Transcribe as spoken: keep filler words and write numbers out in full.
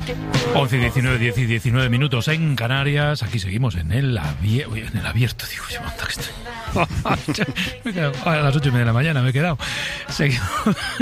once y diecinueve, diez y diecinueve minutos en Canarias. Aquí seguimos en el, abie- en el abierto. Digo, yo, anda, que estoy... me he quedado a las ocho y media de la mañana, me he quedado. Seguimos.